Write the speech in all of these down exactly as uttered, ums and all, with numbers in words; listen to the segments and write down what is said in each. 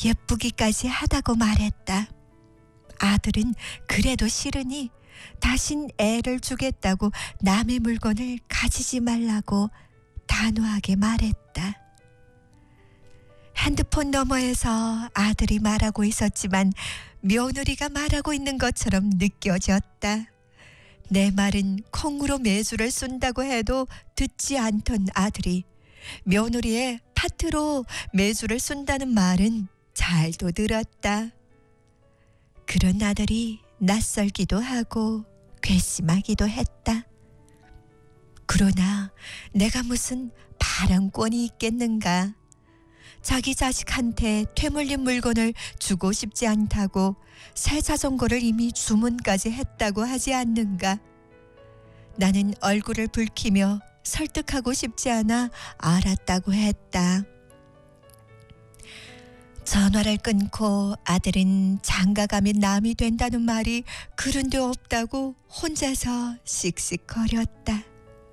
예쁘기까지 하다고 말했다. 아들은 그래도 싫으니 다신 애를 주겠다고 남의 물건을 가지지 말라고 단호하게 말했다. 핸드폰 너머에서 아들이 말하고 있었지만 며느리가 말하고 있는 것처럼 느껴졌다. 내 말은 콩으로 매주를 쏜다고 해도 듣지 않던 아들이 며느리의 파트로 매주를 쏜다는 말은 잘도 들었다. 그런 아들이 낯설기도 하고 괘씸하기도 했다. 그러나 내가 무슨 바람권이 있겠는가. 자기 자식한테 퇴물린 물건을 주고 싶지 않다고 새 자전거를 이미 주문까지 했다고 하지 않는가. 나는 얼굴을 붉히며 설득하고 싶지 않아 알았다고 했다. 전화를 끊고 아들은 장가가면 남이 된다는 말이 그런데 없다고 혼자서 씩씩거렸다.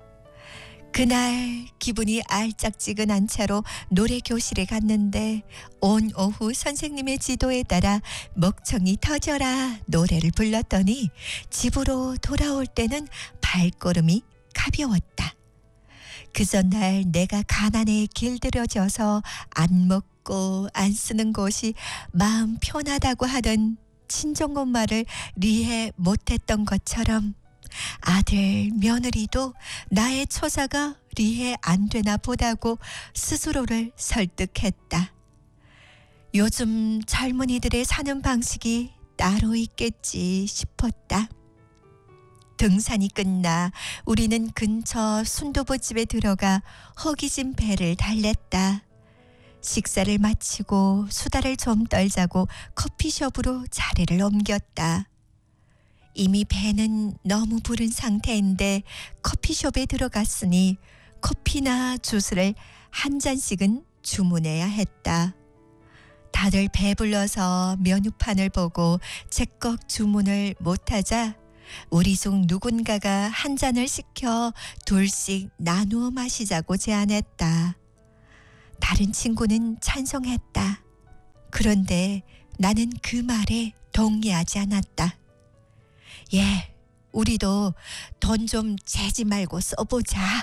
그날 기분이 알짝지근한 채로 노래교실에 갔는데 온 오후 선생님의 지도에 따라 먹청이 터져라 노래를 불렀더니 집으로 돌아올 때는 발걸음이 가벼웠다. 그 전날 내가 가난에 길들여져서 안 먹고 안 쓰는 곳이 마음 편하다고 하던 친정엄마를 리해 못했던 것처럼 아들 며느리도 나의 처자가 리해 안 되나 보다고 스스로를 설득했다. 요즘 젊은이들의 사는 방식이 따로 있겠지 싶었다. 등산이 끝나 우리는 근처 순두부집에 들어가 허기진 배를 달랬다. 식사를 마치고 수다를 좀 떨자고 커피숍으로 자리를 옮겼다. 이미 배는 너무 부른 상태인데 커피숍에 들어갔으니 커피나 주스를 한 잔씩은 주문해야 했다. 다들 배불러서 메뉴판을 보고 제꺽 주문을 못하자 우리 중 누군가가 한 잔을 시켜 둘씩 나누어 마시자고 제안했다. 다른 친구는 찬성했다. 그런데 나는 그 말에 동의하지 않았다. 예, 우리도 돈 좀 재지 말고 써보자.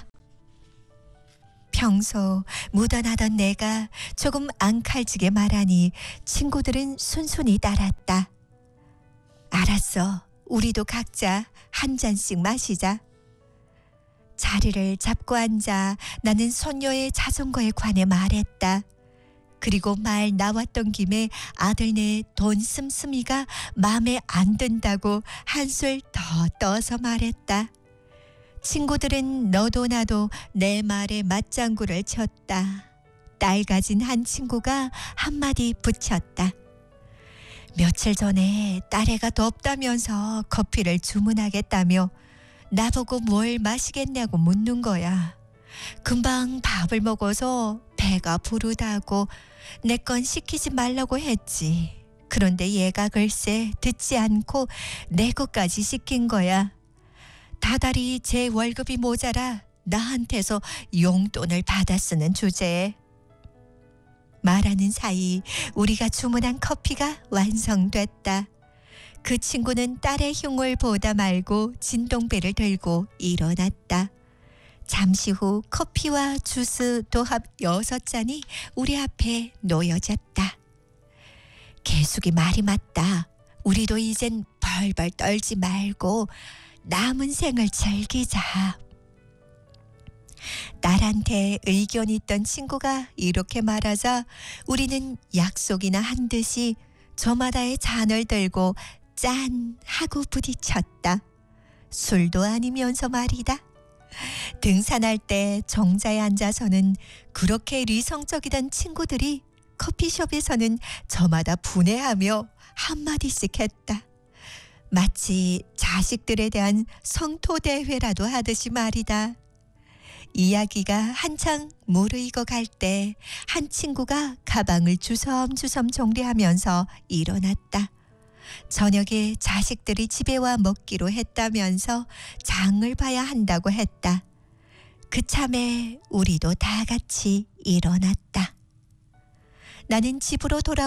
평소 묻어나던 내가 조금 앙칼지게 말하니 친구들은 순순히 따랐다. 알았어, 우리도 각자 한 잔씩 마시자. 자리를 잡고 앉아 나는 손녀의 자전거에 관해 말했다. 그리고 말 나왔던 김에 아들네 돈 씀씀이가 마음에 안 든다고 한술 더 떠서 말했다. 친구들은 너도 나도 내 말에 맞장구를 쳤다. 딸 가진 한 친구가 한마디 붙였다. 며칠 전에 딸애가 덥다면서 커피를 주문하겠다며 나보고 뭘 마시겠냐고 묻는 거야. 금방 밥을 먹어서 배가 부르다고 내 건 시키지 말라고 했지. 그런데 얘가 글쎄 듣지 않고 내 것까지 시킨 거야. 다달이 제 월급이 모자라 나한테서 용돈을 받아 쓰는 주제에. 말하는 사이 우리가 주문한 커피가 완성됐다. 그 친구는 딸의 흉을 보다 말고 진동배를 들고 일어났다. 잠시 후 커피와 주스 도합 여섯 잔이 우리 앞에 놓여졌다. 개숙이 말이 맞다. 우리도 이젠 벌벌 떨지 말고 남은 생을 즐기자. 딸한테 의견이 있던 친구가 이렇게 말하자 우리는 약속이나 한 듯이 저마다의 잔을 들고 짠 하고 부딪혔다. 술도 아니면서 말이다. 등산할 때 정자에 앉아서는 그렇게 리성적이던 친구들이 커피숍에서는 저마다 분해하며 한마디씩 했다. 마치 자식들에 대한 성토대회라도 하듯이 말이다. 이야기가 한창 무르익어 갈 때 한 친구가 가방을 주섬주섬 정리하면서 일어났다. 저녁에 자식들이 집에 와 먹기로 했다면서 장을 봐야 한다고 했다. 그참에 우리도 다 같이 일어났다. 나는 집으로 돌아